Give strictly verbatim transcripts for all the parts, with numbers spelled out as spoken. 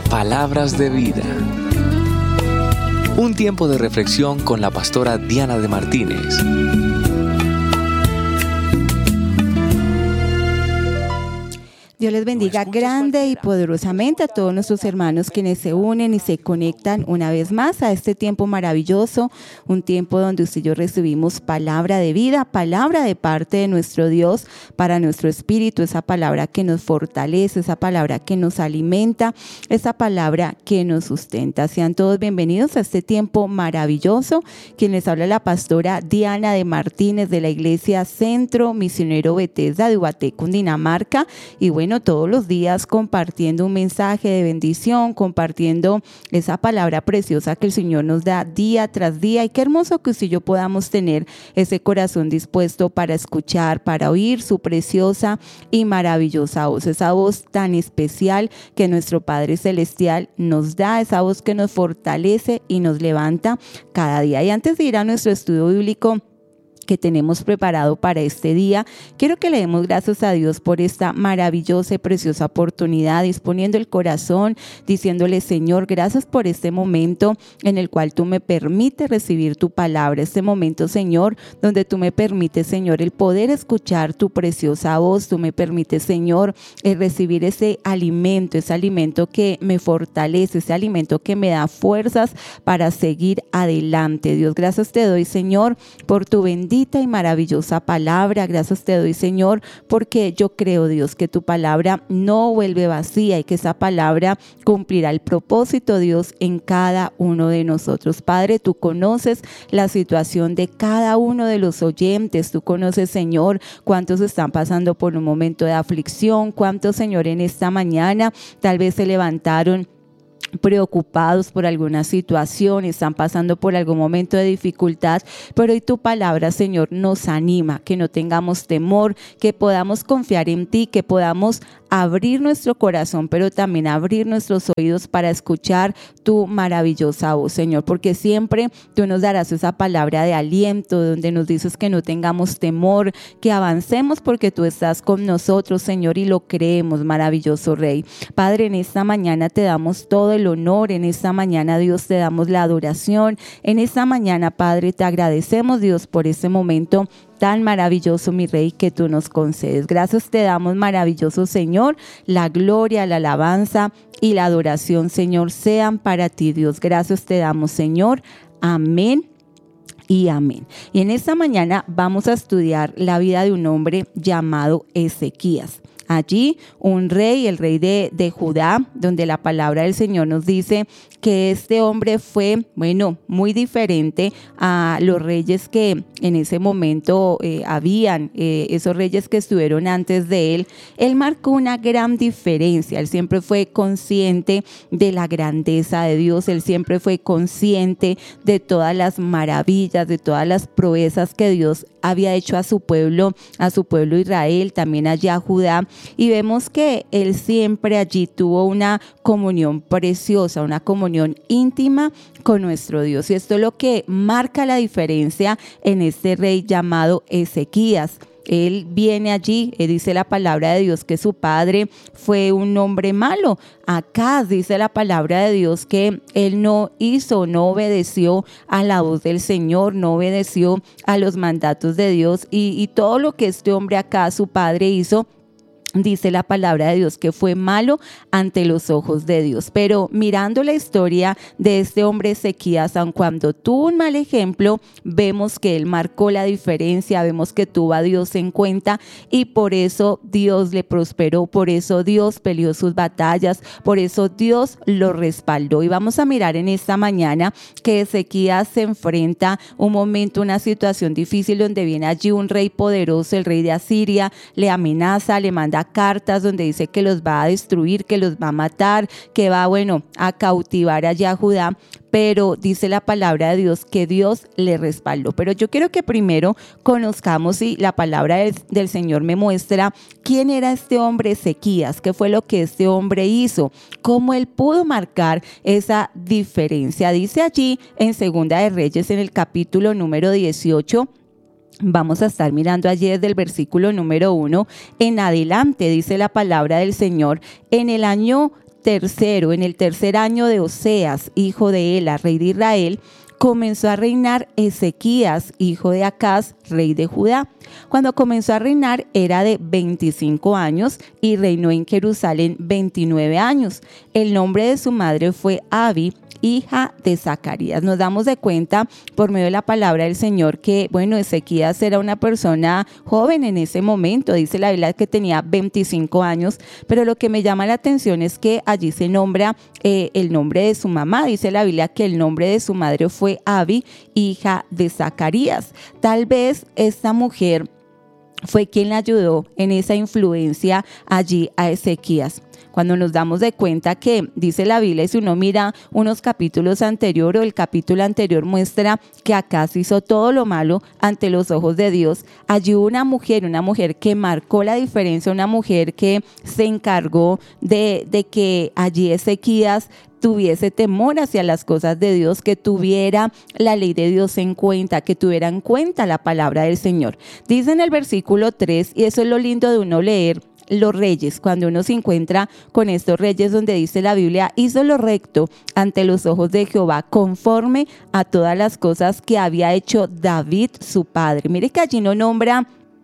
Palabras de vida. Un tiempo de reflexión con la pastora Diana de Martínez. Dios les bendiga grande y poderosamente a todos nuestros hermanos quienes se unen y se conectan una vez más a este tiempo maravilloso, un tiempo donde usted y yo recibimos palabra de vida, palabra de parte de nuestro Dios para nuestro espíritu, esa palabra que nos fortalece, esa palabra que nos alimenta, esa palabra que nos sustenta. Sean todos bienvenidos a este tiempo maravilloso. Quien les habla la pastora Diana de Martínez de la Iglesia Centro Misionero Bethesda de Ubaté, Cundinamarca, y bueno, todos los días compartiendo un mensaje de bendición, compartiendo esa palabra preciosa que el Señor nos da día tras día. Y qué hermoso que usted y yo podamos tener ese corazón dispuesto para escuchar, para oír su preciosa y maravillosa voz, esa voz tan especial que nuestro Padre Celestial nos da, esa voz que nos fortalece y nos levanta cada día. Y antes de ir a nuestro estudio bíblico que tenemos preparado para este día, quiero que le demos gracias a Dios por esta maravillosa y preciosa oportunidad, disponiendo el corazón, diciéndole: Señor, gracias por este momento en el cual tú me permites recibir tu palabra, este momento, Señor, donde tú me permites, Señor, el poder escuchar tu preciosa voz, tú me permites, Señor, el recibir ese alimento, ese alimento que me fortalece, ese alimento que me da fuerzas para seguir adelante. Dios, gracias te doy, Señor, por tu bendita y maravillosa palabra. Gracias te doy, Señor, porque yo creo, Dios, que tu palabra no vuelve vacía y que esa palabra cumplirá el propósito, Dios, en cada uno de nosotros. Padre, tú conoces la situación de cada uno de los oyentes. Tú conoces, Señor, cuántos están pasando por un momento de aflicción, cuántos, Señor, en esta mañana tal vez se levantaron preocupados por alguna situación, están pasando por algún momento de dificultad, pero hoy tu palabra, Señor, nos anima, que no tengamos temor, que podamos confiar en ti, que podamos abrir nuestro corazón, pero también abrir nuestros oídos para escuchar tu maravillosa voz, Señor, porque siempre tú nos darás esa palabra de aliento, donde nos dices que no tengamos temor, que avancemos porque tú estás con nosotros, Señor, y lo creemos, maravilloso Rey. Padre, en esta mañana te damos todo el honor, en esta mañana, Dios, te damos la adoración, en esta mañana, Padre, te agradecemos, Dios, por este momento tan maravilloso, mi Rey, que tú nos concedes. Gracias te damos, maravilloso Señor. La gloria, la alabanza y la adoración, Señor, sean para ti, Dios. Gracias te damos, Señor. Amén y amén. Y en esta mañana vamos a estudiar la vida de un hombre llamado Ezequías. Allí un rey, el rey de, de Judá, donde la palabra del Señor nos dice que este hombre fue, bueno, muy diferente a los reyes que en ese momento eh, habían, eh, esos reyes que estuvieron antes de él. Él marcó una gran diferencia. Él siempre fue consciente de la grandeza de Dios. Él siempre fue consciente de todas las maravillas, de todas las proezas que Dios había hecho a su pueblo, a su pueblo Israel, también allá a Judá. Y vemos que él siempre allí tuvo una comunión preciosa, una comunión íntima con nuestro Dios. Y esto es lo que marca la diferencia en este rey llamado Ezequías. Él viene allí, él dice la palabra de Dios que su padre fue un hombre malo. Acá dice la palabra de Dios que él no hizo, no obedeció a la voz del Señor, no obedeció a los mandatos de Dios y, y todo lo que este hombre acá, su padre, hizo, dice la palabra de Dios que fue malo ante los ojos de Dios. Pero mirando la historia de este hombre Ezequías, aun cuando tuvo un mal ejemplo, vemos que él marcó la diferencia, vemos que tuvo a Dios en cuenta y por eso Dios le prosperó, por eso Dios peleó sus batallas, por eso Dios lo respaldó. Y vamos a mirar en esta mañana que Ezequías se enfrenta un momento, una situación difícil donde viene allí un rey poderoso, el rey de Asiria, le amenaza, le manda cartas donde dice que los va a destruir, que los va a matar, que va, bueno, a cautivar allá a Judá, pero dice la palabra de Dios que Dios le respaldó. Pero yo quiero que primero conozcamos y la palabra del, del Señor me muestra quién era este hombre Ezequías, qué fue lo que este hombre hizo, cómo él pudo marcar esa diferencia. Dice allí en Segunda de Reyes, en el capítulo número dieciocho, vamos a estar mirando allí desde el versículo número uno en adelante, dice la palabra del Señor: en el año tercero, en el tercer año de Oseas, hijo de Ela, rey de Israel, comenzó a reinar Ezequías, hijo de Acaz, rey de Judá. Cuando comenzó a reinar era de veinticinco años y reinó en Jerusalén veintinueve años. El nombre de su madre fue Abi, hija de Zacarías. Nos damos de cuenta por medio de la palabra del Señor que, bueno, Ezequías era una persona joven en ese momento. Dice la Biblia que tenía veinticinco años, pero lo que me llama la atención es que allí se nombra eh, el nombre de su mamá. Dice la Biblia que el nombre de su madre fue Abi, hija de Zacarías. Tal vez esta mujer fue quien le ayudó en esa influencia allí a Ezequías. Cuando nos damos de cuenta que dice la Biblia, y si uno mira unos capítulos anteriores, o el capítulo anterior muestra que Acaz hizo todo lo malo ante los ojos de Dios, allí hubo una mujer, una mujer que marcó la diferencia, una mujer que se encargó de, de que allí Ezequías tuviese temor hacia las cosas de Dios, que tuviera la ley de Dios en cuenta, que tuviera en cuenta la palabra del Señor. Dice en el versículo tres, y eso es lo lindo de uno leer los reyes, cuando uno se encuentra con estos reyes donde dice la Biblia, hizo lo recto ante los ojos de Jehová, conforme a todas las cosas que había hecho David su padre. Mire que allí no nombra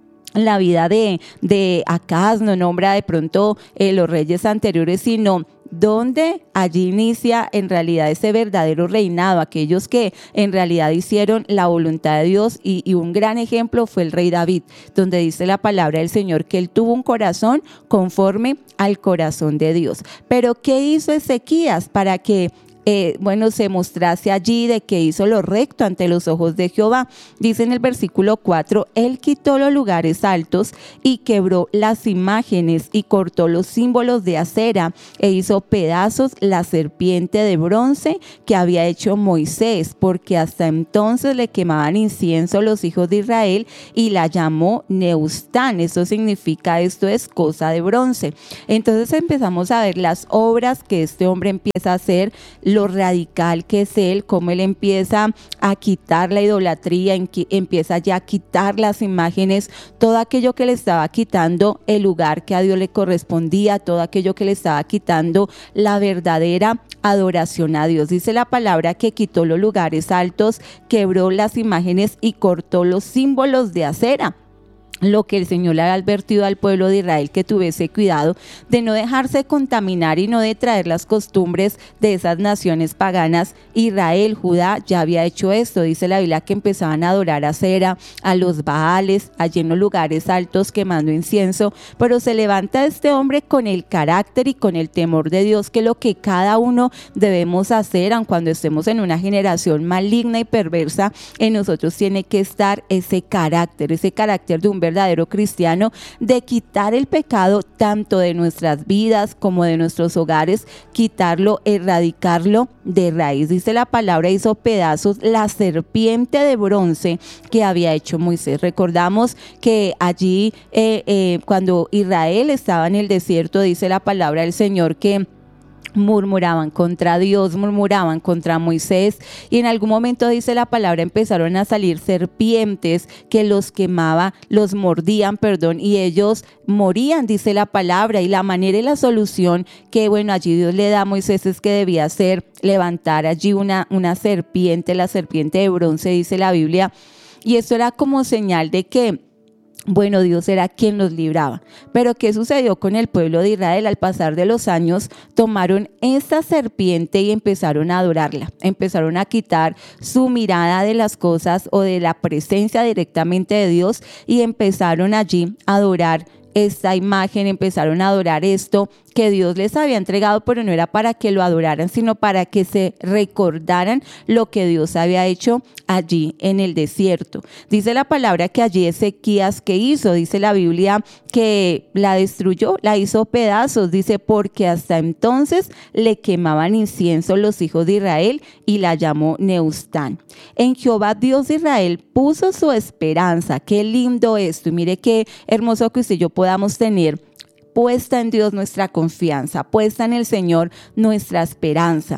la vida de, de Acaz, no nombra de pronto eh, los reyes anteriores, sino donde allí inicia en realidad ese verdadero reinado, aquellos que en realidad hicieron la voluntad de Dios, y, y un gran ejemplo fue el rey David, donde dice la palabra del Señor que él tuvo un corazón conforme al corazón de Dios. Pero ¿qué hizo Ezequías para que Eh, bueno, se mostrase allí de que hizo lo recto ante los ojos de Jehová? Dice en el versículo cuatro, él quitó los lugares altos y quebró las imágenes y cortó los símbolos de acera e hizo pedazos la serpiente de bronce que había hecho Moisés, porque hasta entonces le quemaban incienso los hijos de Israel, y la llamó Neustán. Eso significa, esto es cosa de bronce. Entonces empezamos a ver las obras que este hombre empieza a hacer, lo radical que es él, cómo él empieza a quitar la idolatría, empieza ya a quitar las imágenes, todo aquello que le estaba quitando el lugar que a Dios le correspondía, todo aquello que le estaba quitando la verdadera adoración a Dios. Dice la palabra que quitó los lugares altos, quebró las imágenes y cortó los símbolos de acera. Lo que el Señor le había advertido al pueblo de Israel, que tuviese cuidado de no dejarse contaminar y no de traer las costumbres de esas naciones paganas. Israel, Judá, ya había hecho esto. Dice la Biblia que empezaban a adorar a Acera, a los Baales, allí en los lugares altos quemando incienso. Pero se levanta este hombre con el carácter y con el temor de Dios, que es lo que cada uno debemos hacer, aun cuando estemos en una generación maligna y perversa. En nosotros tiene que estar ese carácter, ese carácter de un verdadero cristiano, de quitar el pecado tanto de nuestras vidas como de nuestros hogares, quitarlo, erradicarlo de raíz. Dice la palabra, hizo pedazos la serpiente de bronce que había hecho Moisés. Recordamos que allí eh, eh, cuando Israel estaba en el desierto, dice la palabra del Señor que murmuraban contra Dios, murmuraban contra Moisés, y en algún momento, dice la palabra, empezaron a salir serpientes que los quemaba, los mordían, perdón, y ellos morían, dice la palabra. Y la manera y la solución que, bueno, allí Dios le da a Moisés es que debía hacer, levantar allí una, una serpiente, la serpiente de bronce, dice la Biblia, y esto era como señal de que, bueno, Dios era quien los libraba. Pero ¿qué sucedió con el pueblo de Israel? Al pasar de los años, tomaron esta serpiente y empezaron a adorarla. Empezaron a quitar su mirada de las cosas o de la presencia directamente de Dios, y empezaron allí a adorar esta imagen, empezaron a adorar esto que Dios les había entregado, pero no era para que lo adoraran, sino para que se recordaran lo que Dios había hecho allí en el desierto. Dice la palabra que allí Ezequías, ¿qué hizo? Dice la Biblia que la destruyó, la hizo pedazos, dice, porque hasta entonces le quemaban incienso los hijos de Israel, y la llamó Neustán. En Jehová Dios de Israel puso su esperanza. Qué lindo esto, y mire qué hermoso que usted y yo podamos tener puesta en Dios nuestra confianza, puesta en el Señor nuestra esperanza.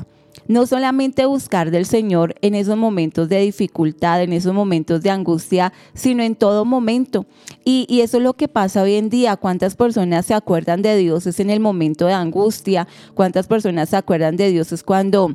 No solamente buscar del Señor en esos momentos de dificultad, en esos momentos de angustia, sino en todo momento. Y, y eso es lo que pasa hoy en día. ¿Cuántas personas se acuerdan de Dios es en el momento de angustia? ¿Cuántas personas se acuerdan de Dios es cuando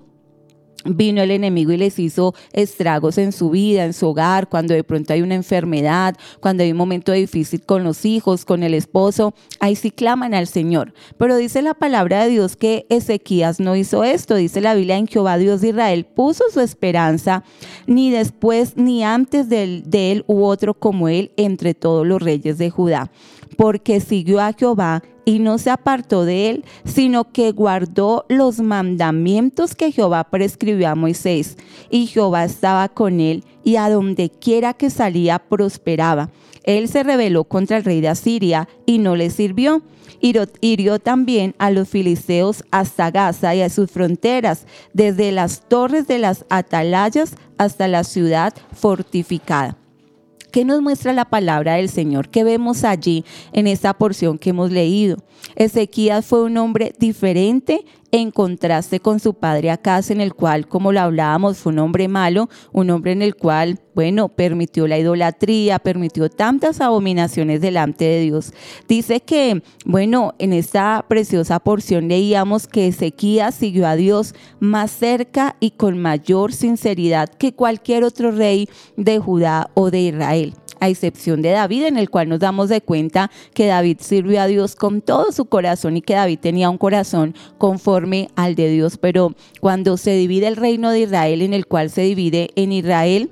vino el enemigo y les hizo estragos en su vida, en su hogar, cuando de pronto hay una enfermedad, cuando hay un momento difícil con los hijos, con el esposo? Ahí sí claman al Señor. Pero dice la palabra de Dios que Ezequías no hizo esto. Dice la Biblia: en Jehová Dios de Israel puso su esperanza, ni después ni antes de él, de él hubo otro como él entre todos los reyes de Judá, porque siguió a Jehová y no se apartó de él, sino que guardó los mandamientos que Jehová prescribió a Moisés. Y Jehová estaba con él, y a donde quiera que salía prosperaba. Él se rebeló contra el rey de Asiria y no le sirvió. Hirió, hirió también a los filisteos hasta Gaza y a sus fronteras, desde las torres de las atalayas hasta la ciudad fortificada. ¿Qué nos muestra la palabra del Señor? ¿Qué vemos allí en esta porción que hemos leído? Ezequías fue un hombre diferente en contraste con su padre Acaz, en el cual, como lo hablábamos, fue un hombre malo, un hombre en el cual, bueno, permitió la idolatría, permitió tantas abominaciones delante de Dios. Dice que, bueno, en esta preciosa porción leíamos que Ezequías siguió a Dios más cerca y con mayor sinceridad que cualquier otro rey de Judá o de Israel, a excepción de David, en el cual nos damos de cuenta que David sirvió a Dios con todo su corazón y que David tenía un corazón conforme al de Dios. Pero cuando se divide el reino de Israel, en el cual se divide en Israel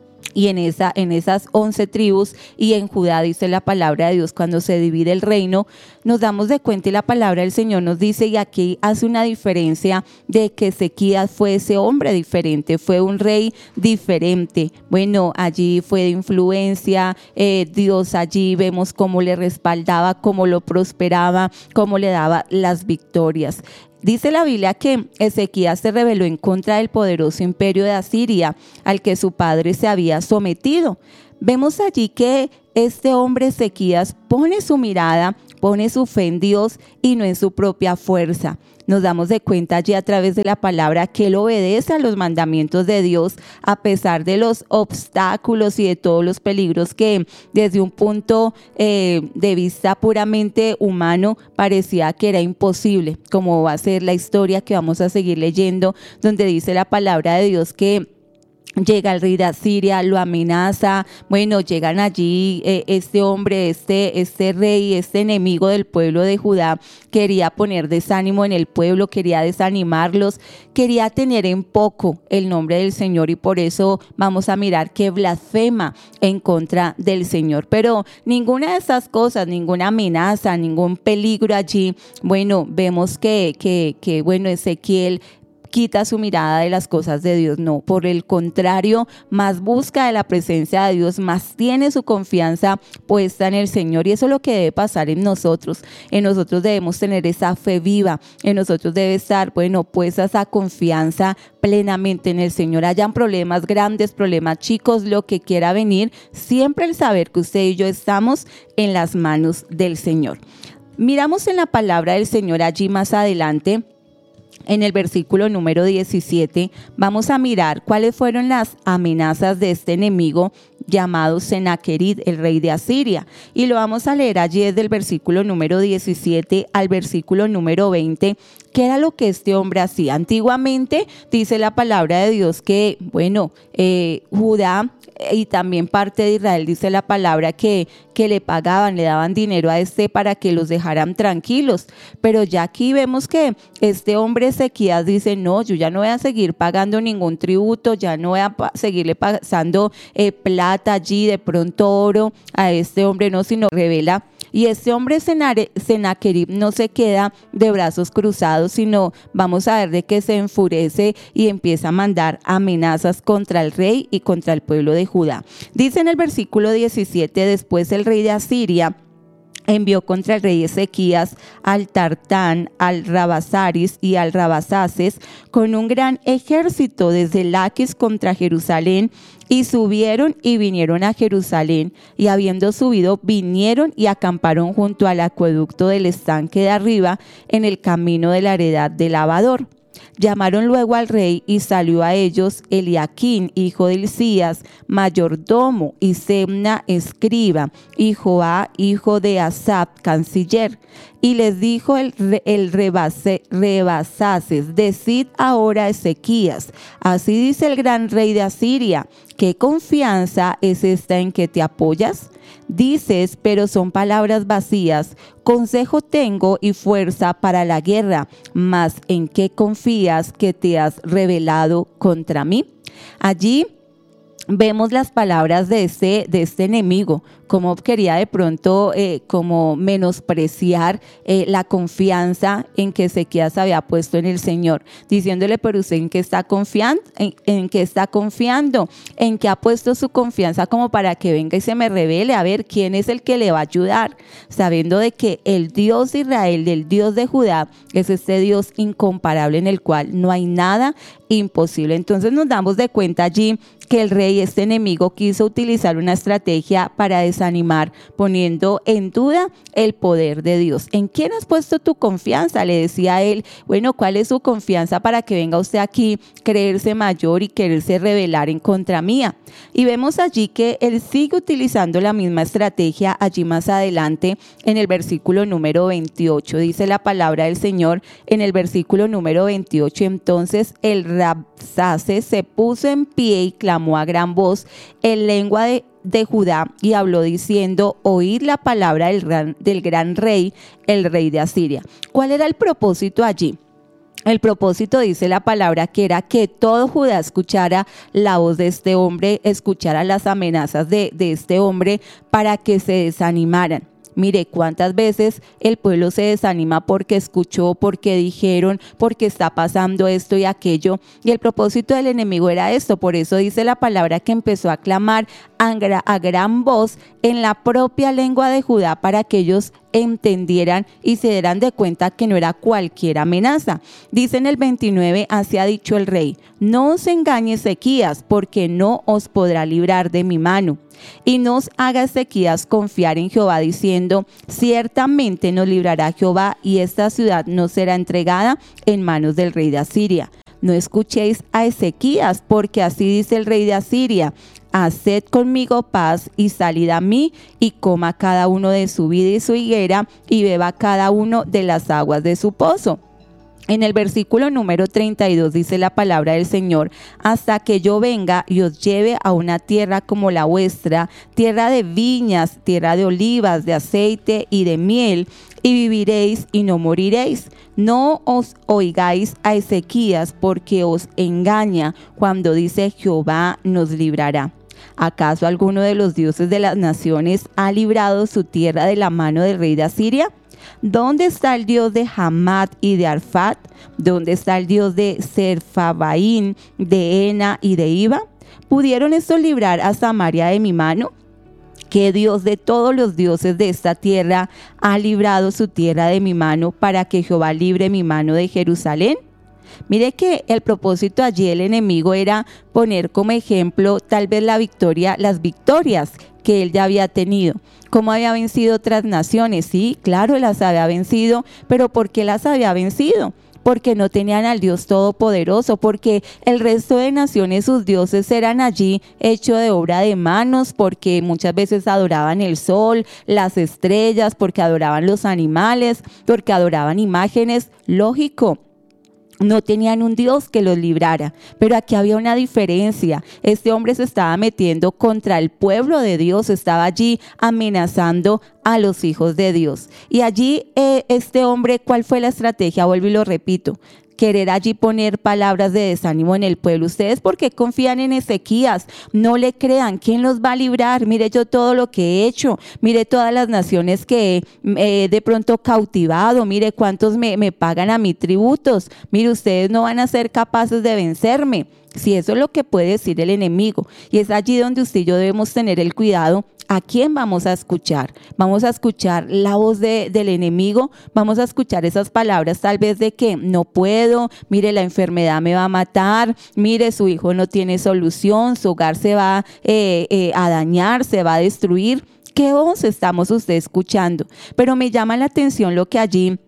y en, esa, en esas once tribus, y en Judá, dice la palabra de Dios, cuando se divide el reino, nos damos de cuenta y la palabra del Señor nos dice, y aquí hace una diferencia de que Ezequías fue ese hombre diferente, fue un rey diferente. Bueno, allí fue de influencia, eh, Dios allí vemos cómo le respaldaba, cómo lo prosperaba, cómo le daba las victorias. Dice la Biblia que Ezequías se rebeló en contra del poderoso imperio de Asiria, al que su padre se había sometido. Vemos allí que este hombre Ezequías pone su mirada, pone su fe en Dios y no en su propia fuerza. Nos damos de cuenta allí a través de la palabra que él obedece a los mandamientos de Dios a pesar de los obstáculos y de todos los peligros que desde un punto eh, de vista puramente humano parecía que era imposible, como va a ser la historia que vamos a seguir leyendo, donde dice la palabra de Dios que llega el rey de Asiria, lo amenaza. Bueno, llegan allí eh, este hombre, este, este rey, este enemigo del pueblo de Judá, quería poner desánimo en el pueblo, quería desanimarlos, quería tener en poco el nombre del Señor, y por eso vamos a mirar que blasfema en contra del Señor. Pero ninguna de esas cosas, ninguna amenaza, ningún peligro allí, bueno, vemos que, que, que bueno, Ezequiel quita su mirada de las cosas de Dios. No, por el contrario, más busca de la presencia de Dios, más tiene su confianza puesta en el Señor, y eso es lo que debe pasar en nosotros. En nosotros debemos tener esa fe viva, en nosotros debe estar, bueno, puesta esa confianza plenamente en el Señor. Hayan problemas grandes, problemas chicos, lo que quiera venir, siempre el saber que usted y yo estamos en las manos del Señor. Miramos en la palabra del Señor allí más adelante, en el versículo número diecisiete, vamos a mirar cuáles fueron las amenazas de este enemigo llamado Senaquerib, el rey de Asiria. Y lo vamos a leer allí desde el versículo número diecisiete al versículo número veinte. ¿Qué era lo que este hombre hacía? Antiguamente dice la palabra de Dios que, bueno, eh, Judá y también parte de Israel, dice la palabra que, que le pagaban, le daban dinero a este para que los dejaran tranquilos. Pero ya aquí vemos que este hombre Ezequías dice, no, yo ya no voy a seguir pagando ningún tributo, ya no voy a pa- seguirle pasando eh, plata allí, de pronto oro a este hombre, no, sino revela. Y este hombre Senaquerib no se queda de brazos cruzados, sino vamos a ver de que se enfurece y empieza a mandar amenazas contra el rey y contra el pueblo de Judá. Dice en el versículo diecisiete, después el rey de Asiria envió contra el rey Ezequías al Tartán, al Rabasaris y al Rabasaces con un gran ejército desde Laquis contra Jerusalén, y subieron y vinieron a Jerusalén, y habiendo subido vinieron y acamparon junto al acueducto del estanque de arriba en el camino de la heredad del lavador. Llamaron luego al rey y salió a ellos Eliaquín, hijo de Hilcías, mayordomo, y Semna, escriba, y Joá, hijo de Asaph, canciller. Y les dijo el, el rebase, Rebasaces, decid ahora a Ezequías, así dice el gran rey de Asiria, ¿qué confianza es esta en que te apoyas? Dices, pero son palabras vacías. Consejo tengo y fuerza para la guerra, mas ¿en qué confías que te has rebelado contra mí? Allí vemos las palabras de este, de este enemigo, como quería de pronto eh, como menospreciar eh, la confianza en que Ezequías había puesto en el Señor, diciéndole, pero usted en qué está confiando, en, en qué está confiando, en qué ha puesto su confianza como para que venga y se me revele, a ver quién es el que le va a ayudar, sabiendo de que el Dios de Israel, el Dios de Judá, es este Dios incomparable en el cual no hay nada imposible. Entonces nos damos de cuenta allí que el rey, este enemigo, quiso utilizar una estrategia para desanimar, poniendo en duda el poder de Dios. ¿En quién has puesto tu confianza? Le decía a él, bueno, ¿cuál es su confianza para que venga usted aquí, creerse mayor y quererse rebelar en contra mía? Y vemos allí que él sigue utilizando la misma estrategia allí más adelante en el versículo número veintiocho. Dice la palabra del Señor en el versículo número veintiocho, entonces el Rabsaces se puso en pie y clamó a gran voz en lengua de, de Judá y habló diciendo, oíd la palabra del gran, del gran rey, el rey de Asiria. ¿Cuál era el propósito allí? El propósito, dice la palabra, que era que todo Judá escuchara la voz de este hombre, escuchara las amenazas de, de este hombre para que se desanimaran. Mire, cuántas veces el pueblo se desanima porque escuchó, porque dijeron, porque está pasando esto y aquello. Y el propósito del enemigo era esto. Por eso dice la palabra que empezó a clamar a, gra- a gran voz en la propia lengua de Judá para que ellos entendieran y se dieran de cuenta que no era cualquier amenaza. Dice en el veintinueve, así ha dicho el rey, no os engañe Ezequías, porque no os podrá librar de mi mano. Y no os haga Ezequías confiar en Jehová, diciendo, ciertamente nos librará Jehová y esta ciudad no será entregada en manos del rey de Asiria. No escuchéis a Ezequías, porque así dice el rey de Asiria, haced conmigo paz y salid a mí y coma cada uno de su vid y su higuera y beba cada uno de las aguas de su pozo. En el versículo número treinta y dos dice la palabra del Señor, hasta que yo venga y os lleve a una tierra como la vuestra, tierra de viñas, tierra de olivas, de aceite y de miel, y viviréis y no moriréis. No os oigáis a Ezequías, porque os engaña cuando dice Jehová nos librará. ¿Acaso alguno de los dioses de las naciones ha librado su tierra de la mano del rey de Asiria? ¿Dónde está el Dios de Hamat y de Arfat? ¿Dónde está el Dios de Serfabaín, de Ena y de Iba? ¿Pudieron estos librar a Samaria de mi mano? ¿Qué Dios de todos los dioses de esta tierra ha librado su tierra de mi mano para que Jehová libre mi mano de Jerusalén? Mire que el propósito allí del enemigo era poner como ejemplo tal vez la victoria, las victorias que él ya había tenido. ¿Cómo había vencido otras naciones? Sí, claro, las había vencido, pero ¿por qué las había vencido? Porque no tenían al Dios Todopoderoso, porque el resto de naciones, sus dioses eran allí hecho de obra de manos, porque muchas veces adoraban el sol, las estrellas, porque adoraban los animales, porque adoraban imágenes. Lógico. No tenían un Dios que los librara, pero aquí había una diferencia. Este hombre se estaba metiendo contra el pueblo de Dios, estaba allí amenazando a los hijos de Dios. Y allí eh, este hombre, ¿cuál fue la estrategia? Vuelvo y lo repito. Querer allí poner palabras de desánimo en el pueblo. ¿Ustedes por qué confían en Ezequías? No le crean. ¿Quién los va a librar? Mire yo todo lo que he hecho. Mire todas las naciones que he de pronto cautivado. Mire cuántos me, me pagan a mí tributos. Mire, ustedes no van a ser capaces de vencerme. Si eso es lo que puede decir el enemigo. Y es allí donde usted y yo debemos tener el cuidado. ¿A quién vamos a escuchar? ¿Vamos a escuchar la voz de, del enemigo? ¿Vamos a escuchar esas palabras tal vez de que no puedo? Mire, la enfermedad me va a matar. Mire, su hijo no tiene solución. Su hogar se va eh, eh, a dañar, se va a destruir. ¿Qué voz estamos usted escuchando? Pero me llama la atención lo que allí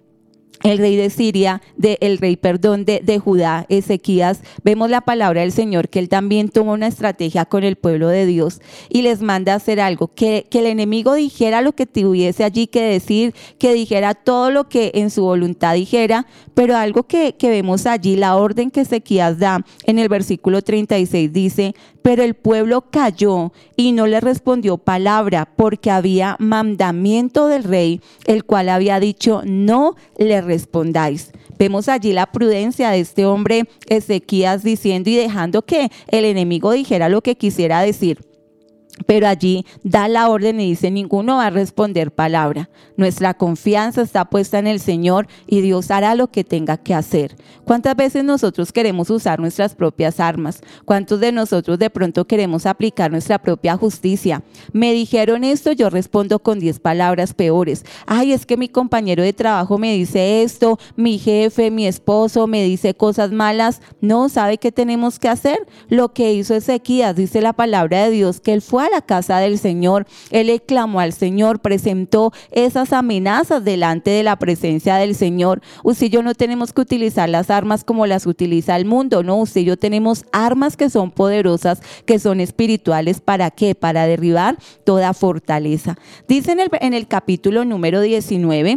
el rey de Siria, de, el rey, perdón, de, de Judá, Ezequías, vemos la palabra del Señor que él también toma una estrategia con el pueblo de Dios y les manda a hacer algo, que, que el enemigo dijera lo que tuviese allí que decir, que dijera todo lo que en su voluntad dijera, pero algo que, que vemos allí, la orden que Ezequías da en el versículo treinta y seis dice: pero el pueblo calló y no le respondió palabra, porque había mandamiento del rey, el cual había dicho: no le respondáis. Vemos allí la prudencia de este hombre Ezequías diciendo y dejando que el enemigo dijera lo que quisiera decir. Pero allí da la orden y dice: ninguno va a responder palabra. Nuestra confianza está puesta en el Señor y Dios hará lo que tenga que hacer. ¿Cuántas veces nosotros queremos usar nuestras propias armas? ¿Cuántos de nosotros de pronto queremos aplicar nuestra propia justicia? Me dijeron esto, yo respondo con diez palabras peores. Ay, es que mi compañero de trabajo me dice esto, mi jefe, mi esposo me dice cosas malas. No, ¿sabe qué tenemos que hacer? Lo que hizo Ezequías, dice la palabra de Dios, que él fue a la casa del Señor, él le clamó al Señor, presentó esas amenazas delante de la presencia del Señor. Usted y yo no tenemos que utilizar las armas como las utiliza el mundo, no, usted y yo tenemos armas que son poderosas, que son espirituales. ¿Para qué? Para derribar toda fortaleza. Dice en el, en el capítulo número diecinueve,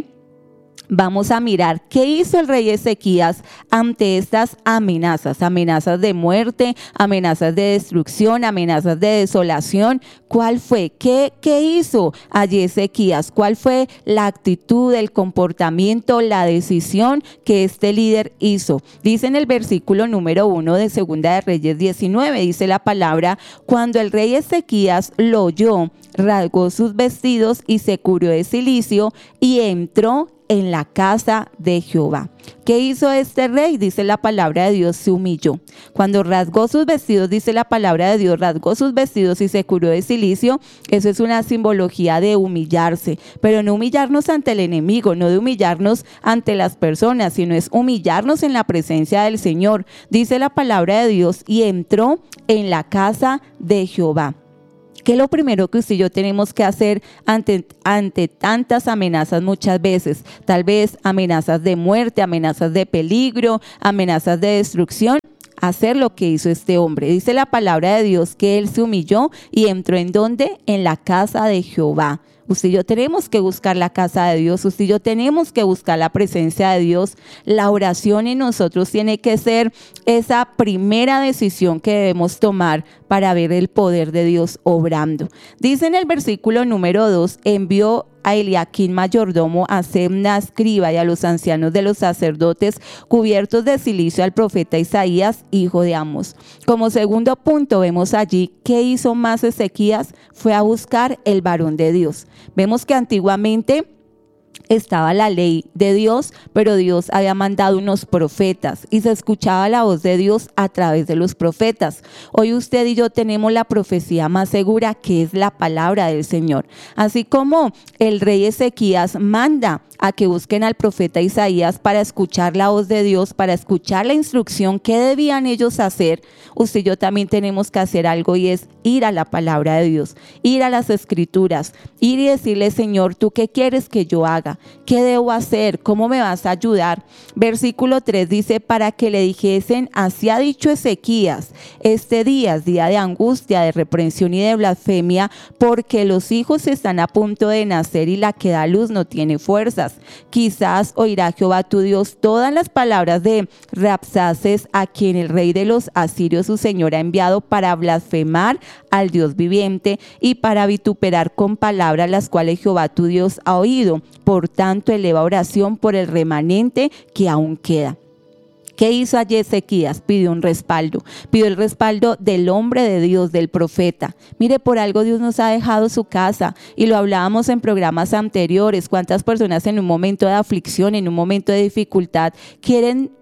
vamos a mirar qué hizo el rey Ezequías ante estas amenazas, amenazas de muerte, amenazas de destrucción, amenazas de desolación. ¿Cuál fue? ¿Qué, qué hizo allí Ezequías? ¿Cuál fue la actitud, el comportamiento, la decisión que este líder hizo? Dice en el versículo número uno de Segunda de Reyes diecinueve, dice la palabra: cuando el rey Ezequías lo oyó, rasgó sus vestidos y se cubrió de cilicio y entró en la casa de Jehová. ¿Qué hizo este rey? Dice la palabra de Dios, se humilló. Cuando rasgó sus vestidos, dice la palabra de Dios, rasgó sus vestidos y se cubrió de cilicio. Eso es una simbología de humillarse, pero no humillarnos ante el enemigo, no de humillarnos ante las personas, sino es humillarnos en la presencia del Señor. Dice la palabra de Dios, y entró en la casa de Jehová. ¿Qué es lo primero que usted y yo tenemos que hacer ante, ante tantas amenazas muchas veces? Tal vez amenazas de muerte, amenazas de peligro, amenazas de destrucción. Hacer lo que hizo este hombre. Dice la palabra de Dios que él se humilló y entró en ¿dónde? En la casa de Jehová. Usted y yo tenemos que buscar la casa de Dios, usted y yo tenemos que buscar la presencia de Dios. La oración en nosotros tiene que ser esa primera decisión que debemos tomar para ver el poder de Dios obrando. Dice en el versículo número dos, envió a Eliaquín mayordomo, a Semna escriba y a los ancianos de los sacerdotes cubiertos de cilicio al profeta Isaías, hijo de Amos. Como segundo punto vemos allí que hizo más Ezequías, fue a buscar el varón de Dios. Vemos que antiguamente estaba la ley de Dios, pero Dios había mandado unos profetas y se escuchaba la voz de Dios a través de los profetas. Hoy usted y yo tenemos la profecía más segura, que es la palabra del Señor. Así como el rey Ezequías manda a que busquen al profeta Isaías para escuchar la voz de Dios, para escuchar la instrucción que debían ellos hacer, usted y yo también tenemos que hacer algo, y es ir a la palabra de Dios, ir a las escrituras, ir y decirle: Señor, ¿tú qué quieres que yo haga? ¿Qué debo hacer? ¿Cómo me vas a ayudar? Versículo tres dice: para que le dijesen: así ha dicho Ezequías, este día es día de angustia, de reprensión y de blasfemia, porque los hijos están a punto de nacer y la que da luz no tiene fuerzas. Quizás oirá Jehová tu Dios todas las palabras de Rabsaces, a quien el rey de los asirios su señor ha enviado para blasfemar al Dios viviente y para vituperar con palabras las cuales Jehová tu Dios ha oído. Por tanto, eleva oración por el remanente que aún queda. ¿Qué hizo allí Ezequías? Pidió un respaldo, pidió el respaldo del hombre de Dios, del profeta. Mire, por algo Dios nos ha dejado su casa, y lo hablábamos en programas anteriores. ¿Cuántas personas en un momento de aflicción, en un momento de dificultad, quieren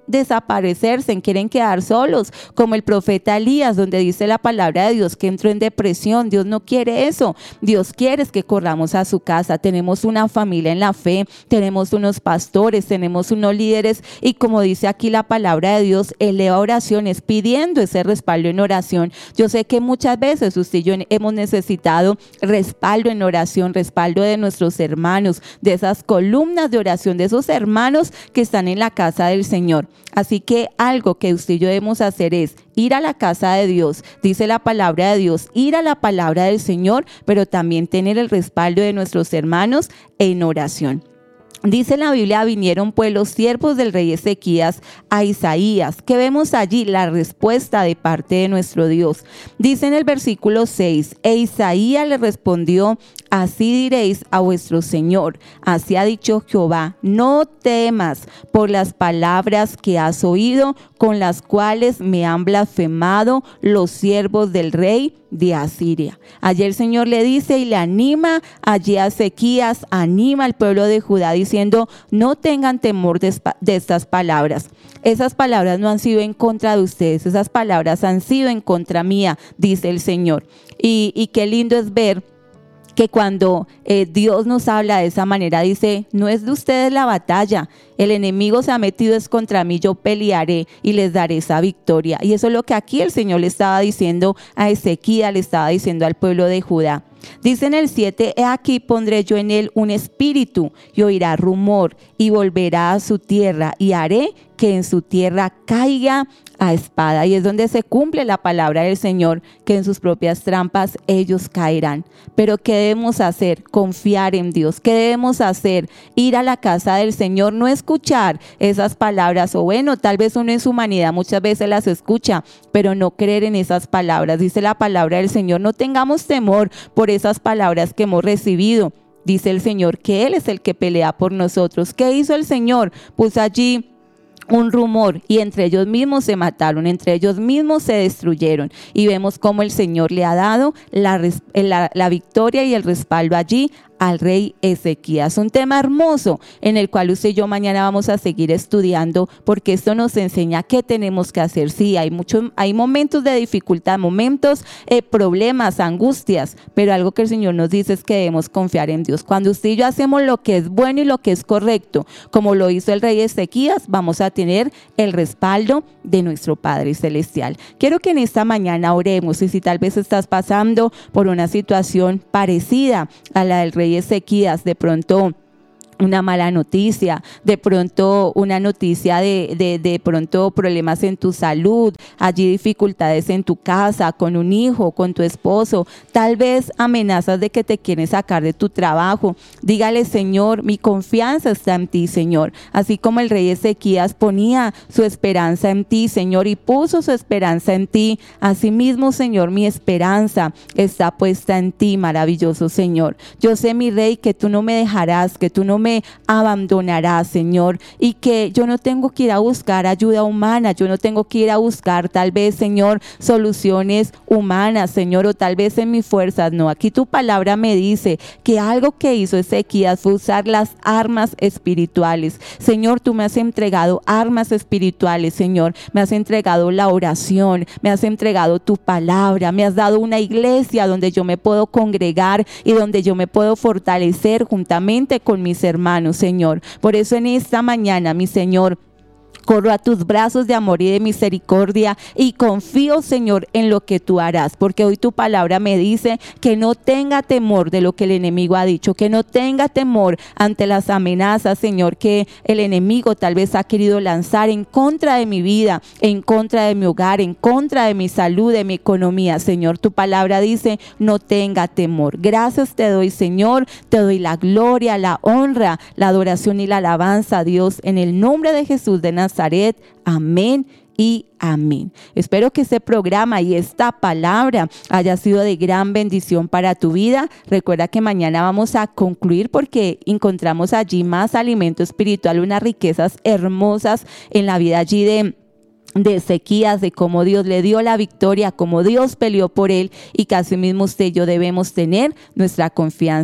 desaparecerse, quieren quedar solos, como el profeta Elías, donde dice la palabra de Dios que entró en depresión. Dios no quiere eso. Dios quiere que corramos a su casa. Tenemos una familia en la fe, tenemos unos pastores, tenemos unos líderes, y como dice aquí la palabra de Dios, eleva oraciones pidiendo ese respaldo en oración. Yo sé que muchas veces usted y yo hemos necesitado respaldo en oración, respaldo de nuestros hermanos, de esas columnas de oración, de esos hermanos que están en la casa del Señor. Así que algo que usted y yo debemos hacer es ir a la casa de Dios, dice la palabra de Dios, ir a la palabra del Señor, pero también tener el respaldo de nuestros hermanos en oración. Dice la Biblia, vinieron pues los siervos del rey Ezequías a Isaías. ¿Qué vemos allí? La respuesta de parte de nuestro Dios. Dice en el versículo seis, e Isaías le respondió, así diréis a vuestro Señor, así ha dicho Jehová, no temas por las palabras que has oído, con las cuales me han blasfemado los siervos del rey de Asiria. Allí el Señor le dice y le anima allí a Ezequías, anima al pueblo de Judá diciendo, no tengan temor de, de estas palabras. Esas palabras no han sido en contra de ustedes, esas palabras han sido en contra mía, dice el Señor. Y, y qué lindo es ver que cuando eh, Dios nos habla de esa manera, dice, no es de ustedes la batalla, el enemigo se ha metido es contra mí, yo pelearé y les daré esa victoria. Y eso es lo que aquí el Señor le estaba diciendo a Ezequías, le estaba diciendo al pueblo de Judá. Dice en el siete, he aquí pondré yo en él un espíritu y oirá rumor y volverá a su tierra y haré que en su tierra caiga a espada. Y es donde se cumple la palabra del Señor, que en sus propias trampas ellos caerán. Pero ¿qué debemos hacer? Confiar en Dios. ¿Qué debemos hacer? Ir a la casa del Señor, no escuchar esas palabras, o bueno, tal vez uno en su humanidad muchas veces las escucha, pero no creer en esas palabras. Dice la palabra del Señor, no tengamos temor por esas palabras que hemos recibido. Dice el Señor que Él es el que pelea por nosotros. ¿Qué hizo el Señor? Puso allí un rumor y entre ellos mismos se mataron, entre ellos mismos se destruyeron, y vemos cómo el Señor le ha dado la, la, la victoria y el respaldo allí al rey Ezequías. Un tema hermoso en el cual usted y yo mañana vamos a seguir estudiando, porque esto nos enseña qué tenemos que hacer. Sí, hay muchos, hay momentos de dificultad, momentos, eh, problemas, angustias, pero algo que el Señor nos dice es que debemos confiar en Dios. Cuando usted y yo hacemos lo que es bueno y lo que es correcto, como lo hizo el rey Ezequías, vamos a tener el respaldo de nuestro Padre Celestial. Quiero que en esta mañana oremos, y si tal vez estás pasando por una situación parecida a la del rey Ezequías, de pronto una mala noticia, de pronto una noticia de, de, de pronto problemas en tu salud, allí dificultades en tu casa, con un hijo, con tu esposo, tal vez amenazas de que te quieren sacar de tu trabajo. Dígale, Señor, mi confianza está en ti, Señor. Así como el rey Ezequías ponía su esperanza en ti, Señor, y puso su esperanza en ti, asimismo, Señor, mi esperanza está puesta en ti, maravilloso Señor. Yo sé, mi rey, que tú no me dejarás, que tú no me abandonarás, Señor, y que yo no tengo que ir a buscar ayuda humana, yo no tengo que ir a buscar tal vez, Señor, soluciones humanas, Señor, o tal vez en mis fuerzas. No, aquí tu palabra me dice que algo que hizo Ezequías fue usar las armas espirituales. Señor, tú me has entregado armas espirituales, Señor, me has entregado la oración, me has entregado tu palabra, me has dado una iglesia donde yo me puedo congregar y donde yo me puedo fortalecer juntamente con mis hermanos, Señor. Por eso en esta mañana, mi Señor, corro a tus brazos de amor y de misericordia y confío, Señor, en lo que tú harás, porque hoy tu palabra me dice que no tenga temor de lo que el enemigo ha dicho, que no tenga temor ante las amenazas, Señor, que el enemigo tal vez ha querido lanzar en contra de mi vida, en contra de mi hogar, en contra de mi salud, de mi economía. Señor, tu palabra dice, no tenga temor. Gracias te doy, Señor, te doy la gloria, la honra, la adoración y la alabanza, Dios, en el nombre de Jesús de Nazaret. Nazaret, amén y amén. Espero que este programa y esta palabra haya sido de gran bendición para tu vida. Recuerda que mañana vamos a concluir porque encontramos allí más alimento espiritual, unas riquezas hermosas en la vida allí de de Ezequías, de cómo Dios le dio la victoria, cómo Dios peleó por él, y que asimismo usted y yo debemos tener nuestra confianza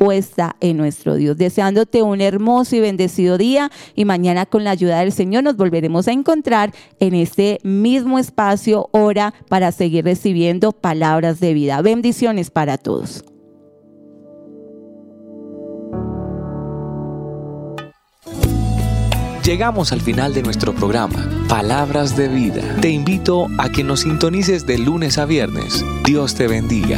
puesta en nuestro Dios. Deseándote un hermoso y bendecido día, y mañana con la ayuda del Señor nos volveremos a encontrar en este mismo espacio, hora, para seguir recibiendo palabras de vida. Bendiciones para todos. Llegamos al final de nuestro programa, Palabras de Vida. Te invito a que nos sintonices de lunes a viernes. Dios te bendiga.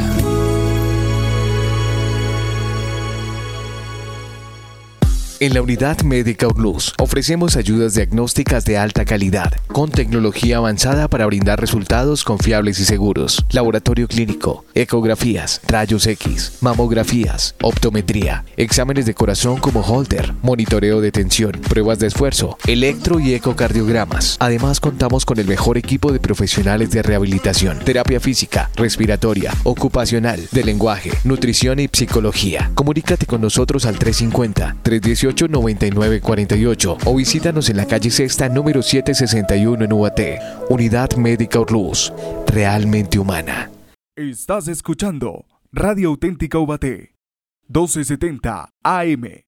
En la Unidad Médica Urlús ofrecemos ayudas diagnósticas de alta calidad, con tecnología avanzada para brindar resultados confiables y seguros. Laboratorio clínico, ecografías, rayos X, mamografías, optometría, exámenes de corazón como Holter, monitoreo de tensión, pruebas de esfuerzo, electro y ecocardiogramas. Además, contamos con el mejor equipo de profesionales de rehabilitación, terapia física, respiratoria, ocupacional, de lenguaje, nutrición y psicología. Comunícate con nosotros al tres cincuenta, trescientos dieciocho, noventa y nueve cuarenta y ocho o visítanos en la calle Sexta número setecientos sesenta y uno en Ubaté. Unidad Médica Urlús, realmente humana. Estás escuchando Radio Auténtica Ubaté, doce setenta A M.